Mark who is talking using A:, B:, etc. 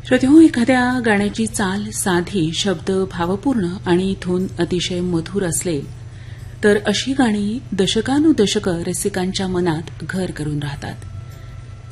A: श्रोतेहो, एखाद्या गाण्याची चाल साधी, शब्द भावपूर्ण आणि धून अतिशय मधुर असले तर अशी गाणी दशकानुदशकं रसिकांच्या मनात घर करून राहतात.